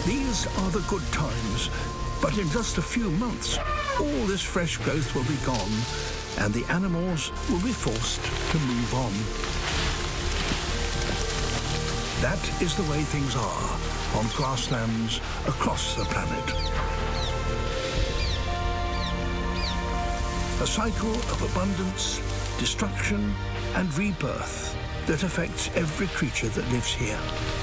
These are the good times, but in just a few months, all this fresh growth will be gone, and the animals will be forced to move on. That is the way things are on grasslands across the planet. A cycle of abundance, destruction, and rebirth that affects every creature that lives here.